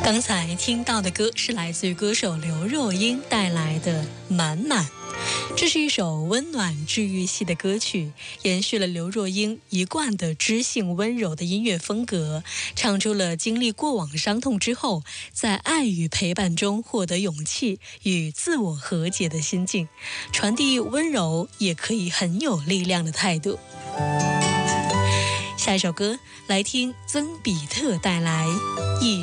刚才听到的歌是来自于歌手刘若英带来的《满满》，这是一首温暖治愈系的歌曲，延续了刘若英一贯的知性温柔的音乐风格，唱出了经历过往伤痛之后，在爱与陪伴中获得勇气与自我和解的心境，传递温柔也可以很有力量的态度。下一首歌来听曾比特带来《一